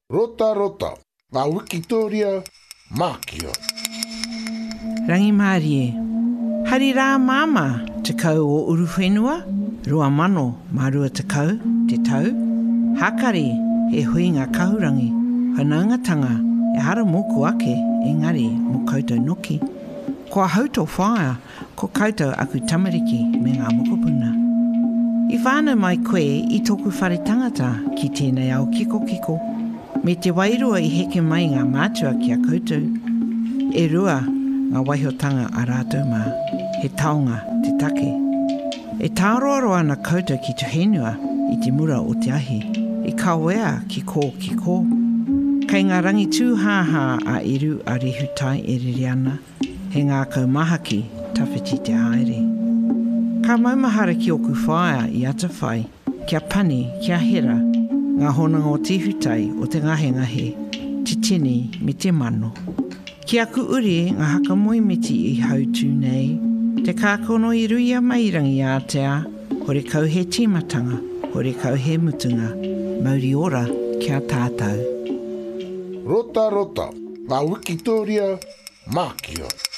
Rota rota, ngā Wikitoria Mākio. Rangi Mārie, hari rā māma te kau o uruwhenua, rua mano marua te kau, te tau. Hakari he hui ngā kahurangi, whanaungatanga e hara moku ake, engari mo koutou noki. Kua hauto whaia, ko koutou aku tamariki me ngā mokopuna. I whānau mai koe i tōku whare tangata ki tēnei au kiko kiko, me te wairua i heke mai ngā mātua ki a koutou. E rua ngā waihotanga a rātou mā, he taonga te take. E tāroaro ana koutou ki te whenua i te mura o te ahi, i kawea ki kō. Kei ngā rangi tūhāhā a iru a rehutai e rere ana, he ngā kaumahaki tawhiti te haere. Ka maumahara ki oku whaia i ata whai, kia pani, kia hera, ngā honanga o te hutai o te ngahe, te tini me te mano. Ki aku uri ngā haka moimiti i hautū nei, te kākono i ruia mairangi a te a, hore kau he tīmatanga, hore kau he mutunga, mauri ora kia tātou. Rota rota, ngā Wikitoria Mākio.